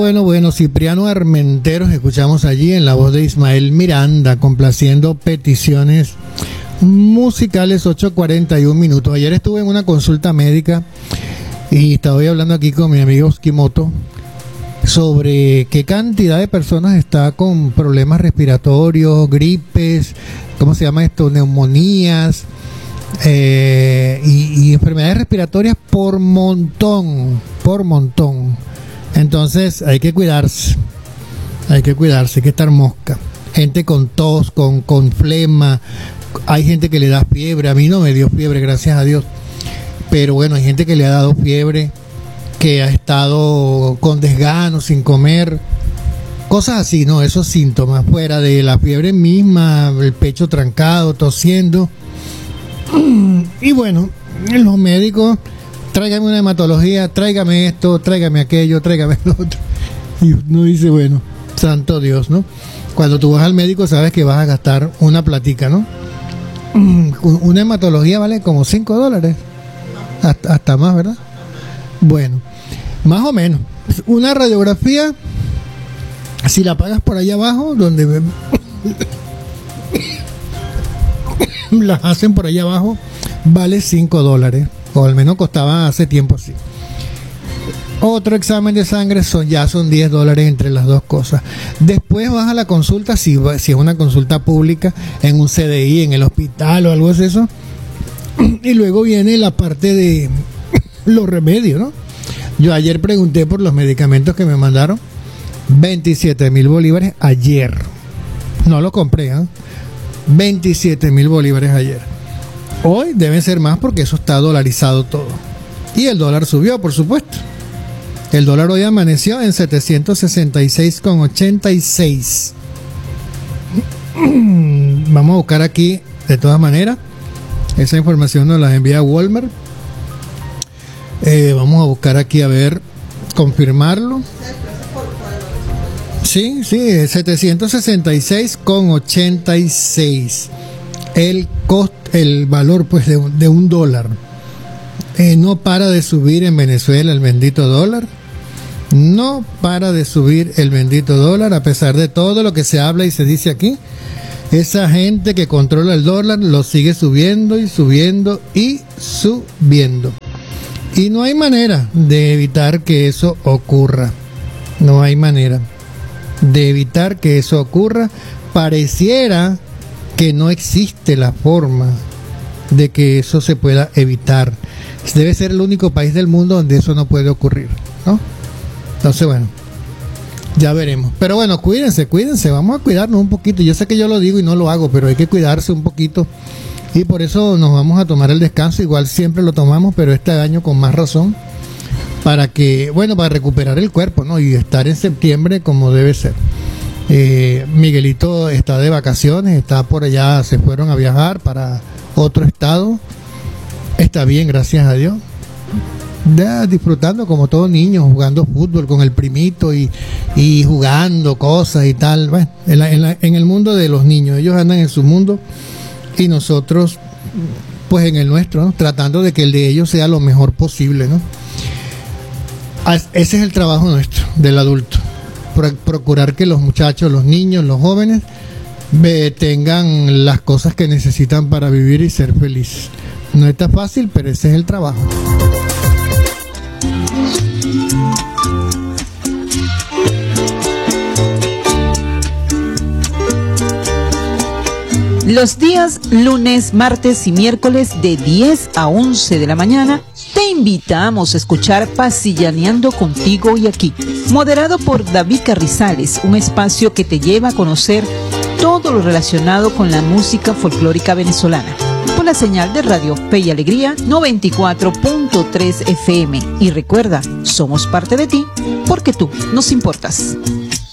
Bueno, Cipriano Armenteros, escuchamos allí en la voz de Ismael Miranda, complaciendo peticiones musicales, 8:41 minutos. Ayer estuve en una consulta médica y estaba hablando aquí con mi amigo Skimoto sobre qué cantidad de personas está con problemas respiratorios, gripes, ¿cómo se llama esto? Neumonías y enfermedades respiratorias por montón. Entonces hay que cuidarse, hay que estar mosca. Gente con tos, con flema, hay gente que le da fiebre. A mí no me dio fiebre, gracias a Dios, pero bueno, hay gente que le ha dado fiebre, que ha estado con desgano, sin comer, cosas así, ¿no? Esos síntomas, fuera de la fiebre misma, el pecho trancado, tosiendo. Y bueno, los médicos, tráigame una hematología, tráigame esto, tráigame aquello, tráigame lo otro. Y uno dice, bueno, santo Dios, ¿no? Cuando tú vas al médico sabes que vas a gastar una platica, ¿no? Una hematología vale como $5, hasta más, ¿verdad? Bueno, más o menos. Una radiografía, si la pagas por allá abajo, donde las hacen por allá abajo, vale $5, o al menos costaba hace tiempo así. Otro examen de sangre son $10 entre las dos cosas. Después vas a la consulta, si es una consulta pública, en un CDI, en el hospital o algo de eso. Y luego viene la parte de los remedios, ¿no? Yo ayer pregunté por los medicamentos que me mandaron, 27,000 bolívares ayer. No lo compré, ¿eh? 27,000 bolívares ayer. Hoy deben ser más porque eso está dolarizado todo. Y el dólar subió, por supuesto. El dólar hoy amaneció en 766,86. Vamos a buscar aquí, de todas maneras. Esa información nos la envía Walmart. Vamos a buscar aquí a ver, confirmarlo. Sí, 766,86. El valor pues de $1. No para de subir en Venezuela el bendito dólar. No para de subir el bendito dólar, a pesar de todo lo que se habla y se dice aquí. Esa gente que controla el dólar lo sigue subiendo y subiendo y subiendo. Y no hay manera de evitar que eso ocurra. No hay manera de evitar que eso ocurra. Pareciera que no existe la forma de que eso se pueda evitar. Debe ser el único país del mundo donde eso no puede ocurrir, ¿no? Entonces, bueno, ya veremos. Pero bueno, cuídense, vamos a cuidarnos un poquito. Yo sé que yo lo digo y no lo hago, pero hay que cuidarse un poquito. Y por eso nos vamos a tomar el descanso. Igual siempre lo tomamos, pero este año con más razón. Para recuperar el cuerpo, ¿no? Y estar en septiembre como debe ser. Miguelito está de vacaciones, está por allá, se fueron a viajar para otro estado. Está bien, gracias a Dios. Disfrutando como todo niño, jugando fútbol con el primito y jugando cosas y tal. Bueno, en el mundo de los niños, ellos andan en su mundo y nosotros pues en el nuestro, ¿no? Tratando de que el de ellos sea lo mejor posible, ¿no? Ese es el trabajo nuestro, del adulto, procurar que los muchachos, los niños, los jóvenes tengan las cosas que necesitan para vivir y ser felices. No está fácil, pero ese es el trabajo. Los días lunes, martes y miércoles de 10 a 11 de la mañana te invitamos a escuchar Pasillaneando Contigo y Aquí, moderado por David Carrizales, un espacio que te lleva a conocer todo lo relacionado con la música folclórica venezolana, por la señal de Radio Fe y Alegría 94.3 FM. Y recuerda, somos parte de ti porque tú nos importas.